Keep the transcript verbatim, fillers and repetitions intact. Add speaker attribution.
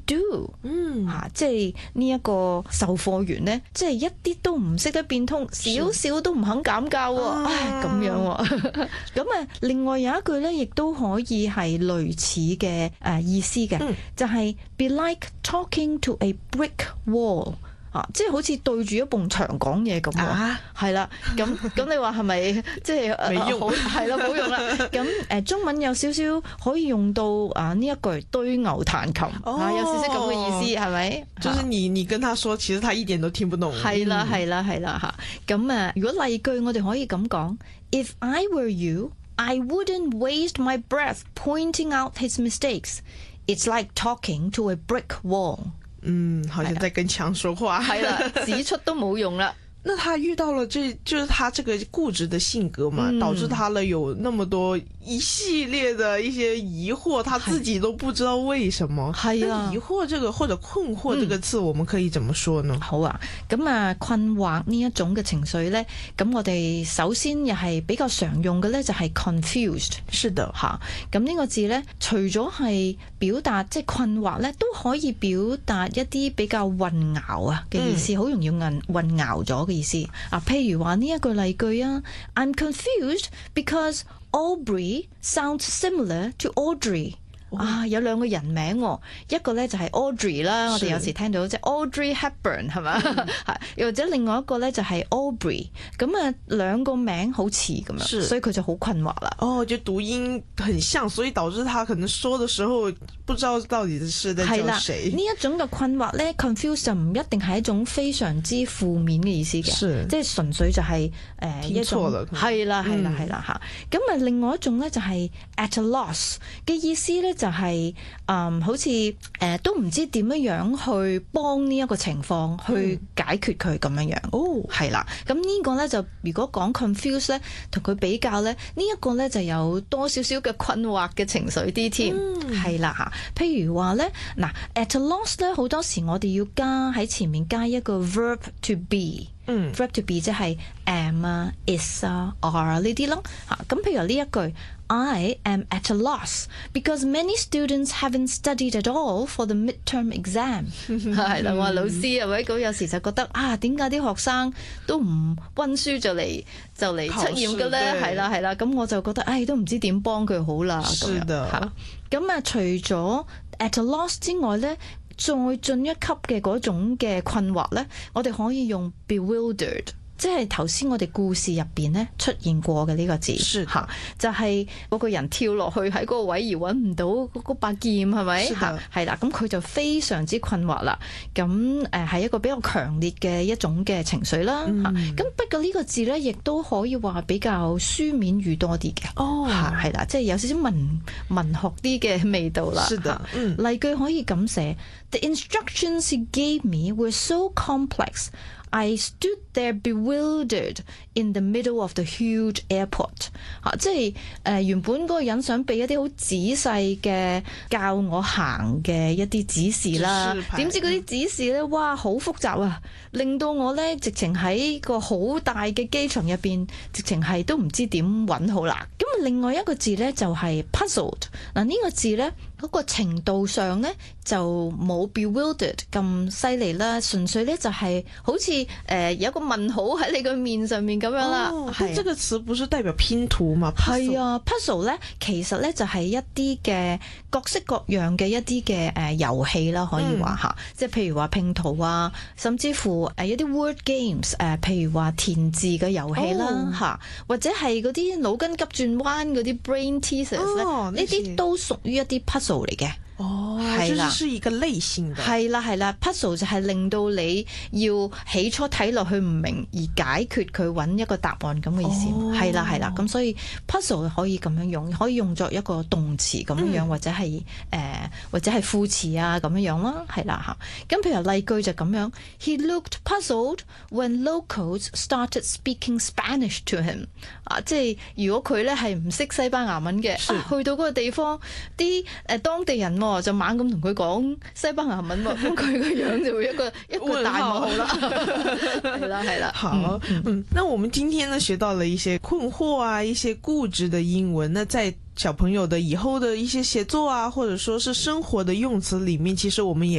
Speaker 1: do？ 嗯，吓，即係呢一個售貨員呢，即係一啲都唔識得變通，少少都唔肯減價，唉，咁樣。咁啊，另外有一句呢，亦都可以係類似嘅誒意思嘅，嗯、就係 be like talking to a brick wall。啊，即係好似對住一埲牆講嘢咁喎，係啦、啊，咁咁你話係咪即係好係啦，冇用啦。咁誒中文有少少可以用到啊呢一句對牛彈琴，哦、啊有少少咁嘅意思係咪？
Speaker 2: 就是你你跟他說，其實他一點都聽不懂。
Speaker 1: 係啦係啦係啦嚇。咁啊，如果例句我哋可以咁講 ，If I were you, I wouldn't waste my breath pointing out his mistakes. It's like talking to a brick wall.
Speaker 2: 嗯，好像在跟牆說話，
Speaker 1: 係啦，指出都冇用啦。
Speaker 2: 那他遇到了這就是他這個固執的性格嘛，嗯、導致他了有那麼多一系列的一些疑惑，他自己都不知道為什麼。係啊，疑惑這個或者困惑這個字，我們可以怎麼說呢？嗯、好啊，咁啊困惑呢一種嘅情緒呢，咁我哋首先又係比較常用嘅呢，就係 confused。是的，吓，咁呢個字呢，除咗係表達即係困惑呢，都可以表達一啲比較混淆啊嘅意思，好、嗯、容易混混淆咗嘅意思啊。譬如話呢一句例句啊 ，I'm confused because Aubrey sounds similar to Audrey。Oh. 啊，有兩個人名、哦，一個咧就係 Audrey 啦，我哋有時聽到即係 Audrey Hepburn 係嘛，係，又或者另外一個咧就係 Aubrey， 咁啊兩個名好似咁樣，所以佢就好困惑啦。哦，就讀音很像，所以導致他可能說的時候不知道到底是在叫誰。呢一種嘅困惑咧 ，confuse 就唔一定係一種非常之負面嘅意思嘅，即係純粹就係、是、誒、呃、一種係啦係啦係啦嚇。咁啊、嗯、另外一種咧就係 at a loss 嘅意思咧。就係、是、嗯，好似誒、呃、都唔知點樣樣去幫呢一個情況去解決佢咁樣樣。哦，係啦，咁呢個咧就如果講 confuse 咧，同佢比較咧，呢、這、一個咧就有多少少嘅困惑嘅情緒啲添。係啦嚇，譬如話咧，嗱 at a loss 咧，好多時我哋要加喺前面加一個 verb to be。嗯 verb to be 即係 am 啊 is 啊 are 呢啲咯嚇。咁譬如呢一句 I am at a loss because many students haven't studied at all for the midterm exam 係啦，話老師係咪咁有時就覺得啊，點解啲學生都唔溫書就嚟就嚟測驗嘅咧？係啦係啦，咁我就覺得唉、哎，都唔知點幫佢好啦咁樣嚇。咁啊，除咗 at a loss 之外咧，再進一級嘅嗰種嘅困惑呢，我哋可以用 bewildered， 即係頭先我哋故事入邊呢出現過嘅呢個字，嚇就係、是、嗰個人跳落去喺嗰個位而揾唔到嗰把劍係咪？嚇係啦，咁佢就非常之困惑啦。咁誒係一個比較強烈嘅一種嘅情緒啦。嚇咁、嗯、不過呢個字呢，亦都可以話比較書面語多啲嘅。哦，係啦，即係有少少文文學啲嘅味道啦。是的，嗯，例句可以咁寫。The instructions he gave me were so complex, I stood there bewildered in the middle of the huge airport. 嚇，即係誒原本嗰個人想俾一啲好仔細嘅教我行嘅一啲指示啦，點知嗰啲指示咧，哇，好複雜啊，令到我咧直情喺個好大嘅機場入邊，直情係都唔知點揾好啦。咁另外一個字咧就係 puzzled。嗱呢個字咧嗰個程度上咧就冇 bewildered 咁犀利啦，純粹咧就係好似誒、呃、有個問號喺你個面上面咁樣啦。哦，但這個詞不是代表拼圖嘛？係啊 ，puzzle 咧其實咧就係一啲嘅各式各樣嘅一啲嘅誒遊戲啦，可以話嚇，嗯、即係譬如話拼圖啊，甚至乎誒一啲 word games 誒、呃，譬如話填字嘅遊戲啦嚇，哦、或者係嗰啲腦筋急轉彎嗰啲 brain teasers 咧，呢啲都屬於一啲 puzzle 嚟嘅。哦，係啦，就是一個類型嘅。係啦係啦 ，puzzle 就係令到你要起初睇落去唔明而解決佢揾一個答案咁嘅意思。係啦係啦，咁所以 puzzle 可以咁樣用，可以用作一個動詞咁樣樣，嗯、或者係誒、呃、或者係副詞啊咁樣樣啦，係啦嚇。咁譬如例句就咁樣 ，He looked puzzled when locals started speaking Spanish to him。啊，即係如果佢咧係唔識西班牙文嘅，啊，去到嗰個地方，啲誒當地人就猛咁同佢講西班牙文喎，咁佢個樣就會一個一個大問號啦，係啦係啦。好，嗯，嗯，那我們今天呢學到了一些困惑啊，一些固執的英文，那在小朋友的以後的一些寫作啊，或者說是生活的用詞裏面，其實我們也